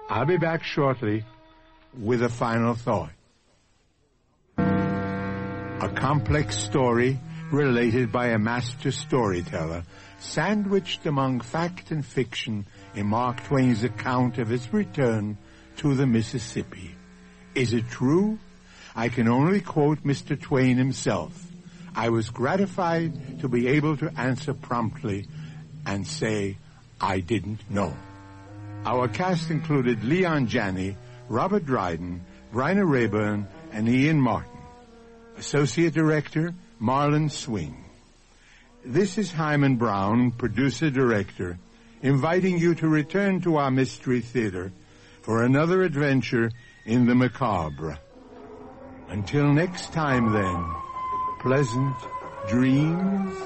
I'll be back shortly with a final thought. A complex story related by a master storyteller, sandwiched among fact and fiction in Mark Twain's account of his return to the Mississippi. Is it true? I can only quote Mr. Twain himself. I was gratified to be able to answer promptly and say, I didn't know. Our cast included Leon Janney, Robert Dryden, Bryna Rayburn, and Ian Martin. Associate Director, Marlon Swing. This is Hyman Brown, Producer-Director, inviting you to return to our Mystery Theater for another adventure in the macabre. Until next time, then, pleasant dreams.